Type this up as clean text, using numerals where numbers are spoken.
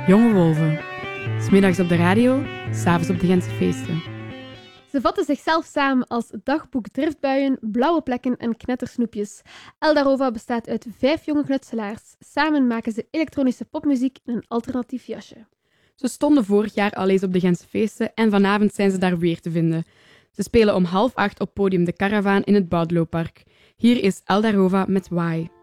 Jonge wolven. 's Middags op de radio, 's avonds op de Gentse feesten. Ze vatten zichzelf samen als dagboek driftbuien, blauwe plekken en knettersnoepjes. Eldarova bestaat uit 5 jonge knutselaars. Samen maken ze elektronische popmuziek in een alternatief jasje. Ze stonden vorig jaar al eens op de Gentse feesten en vanavond zijn ze daar weer te vinden. Ze spelen om 7:30 op podium De Karavaan in het Boudelooppark. Hier is Eldarova met Why.